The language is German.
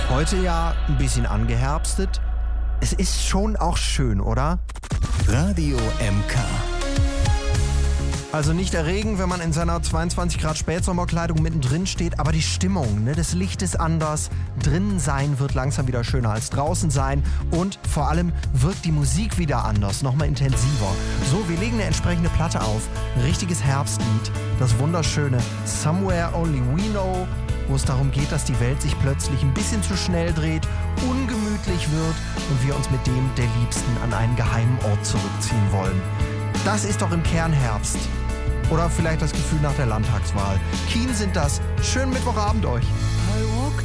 Heute ja ein bisschen angeherbstet. Es ist schon auch schön, oder? Radio MK. Also nicht der Regen, wenn man in seiner 22 Grad Spätsommerkleidung mittendrin steht, aber die Stimmung, ne? Das Licht ist anders, drinnen sein wird langsam wieder schöner als draußen sein und vor allem wirkt die Musik wieder anders, nochmal intensiver. So, wir legen eine entsprechende Platte auf, ein richtiges Herbstlied, das wunderschöne Somewhere Only We Know, wo es darum geht, dass die Welt sich plötzlich ein bisschen zu schnell dreht, ungemütlich wird und wir uns mit dem der Liebsten an einen geheimen Ort zurückziehen wollen. Das ist doch im Kern Herbst. Oder vielleicht das Gefühl nach der Landtagswahl. Keen sind das. Schönen Mittwochabend euch. I walked